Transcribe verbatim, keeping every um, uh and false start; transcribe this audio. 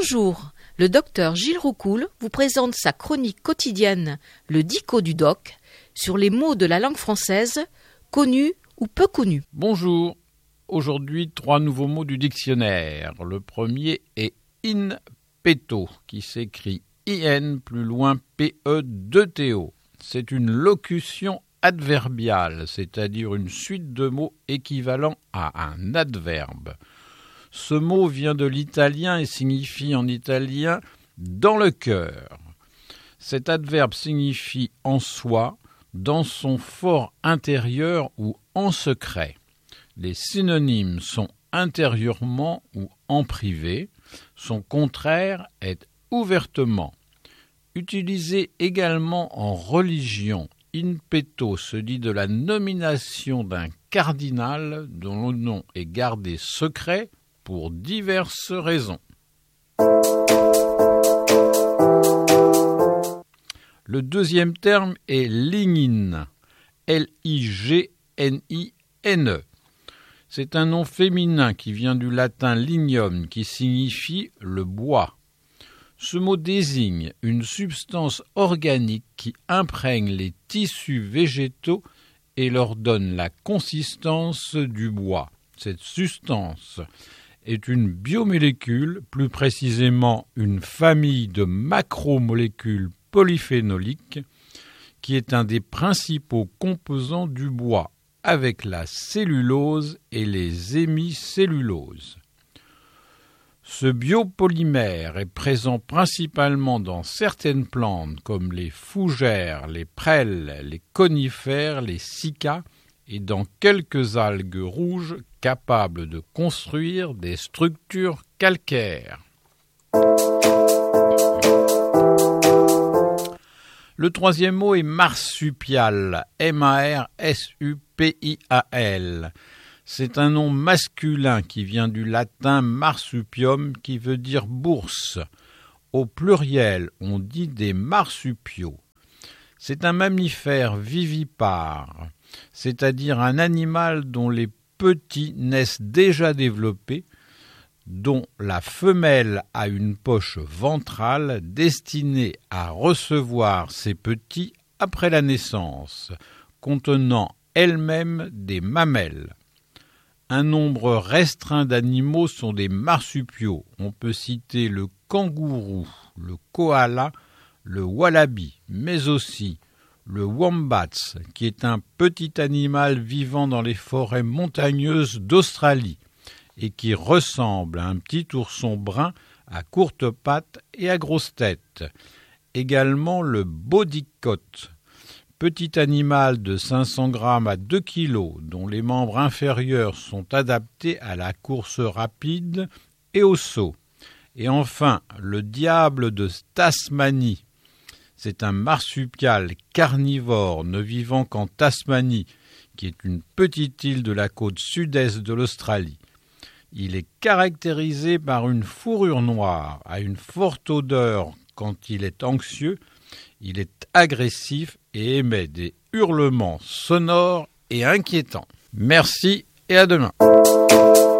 Bonjour, le docteur Gilles Roucoul vous présente sa chronique quotidienne, le Dico du Doc, sur les mots de la langue française, connus ou peu connus. Bonjour, aujourd'hui trois nouveaux mots du dictionnaire. Le premier est in petto, qui s'écrit in plus loin P E deux T O. C'est une locution adverbiale, c'est-à-dire une suite de mots équivalents à un adverbe. Ce mot vient de l'italien et signifie en italien « dans le cœur ». Cet adverbe signifie « en soi », dans son fort intérieur ou en secret. Les synonymes sont intérieurement ou en privé. Son contraire est ouvertement. Utilisé également en religion, in petto se dit de la nomination d'un cardinal dont le nom est gardé secret pour diverses raisons. Le deuxième terme est lignin, L I G N I N E. C'est un nom féminin qui vient du latin lignum, qui signifie le bois. Ce mot désigne une substance organique qui imprègne les tissus végétaux et leur donne la consistance du bois. Cette substance est une biomolécule, plus précisément une famille de macromolécules polyphénoliques, qui est un des principaux composants du bois, avec la cellulose et les hémicelluloses. Ce biopolymère est présent principalement dans certaines plantes comme les fougères, les prêles, les conifères, les cycas et dans quelques algues rouges capables de construire des structures calcaires. Le troisième mot est marsupial, M A R S U P I A L. C'est un nom masculin qui vient du latin marsupium qui veut dire bourse. Au pluriel, on dit des marsupiaux. C'est un mammifère vivipare, c'est-à-dire un animal dont les petits naissent déjà développés, dont la femelle a une poche ventrale destinée à recevoir ses petits après la naissance, contenant elle-même des mamelles. Un nombre restreint d'animaux sont des marsupiaux. On peut citer le kangourou, le koala, le wallaby, mais aussi le wombat, qui est un petit animal vivant dans les forêts montagneuses d'Australie et qui ressemble à un petit ourson brun à courtes pattes et à grosse tête. Également le bodicote, petit animal de cinq cents grammes à deux kilos, dont les membres inférieurs sont adaptés à la course rapide et au saut. Et enfin, le diable de Tasmanie. C'est un marsupial carnivore ne vivant qu'en Tasmanie, qui est une petite île de la côte sud-est de l'Australie. Il est caractérisé par une fourrure noire, à une forte odeur quand il est anxieux. Il est agressif et émet des hurlements sonores et inquiétants. Merci et à demain.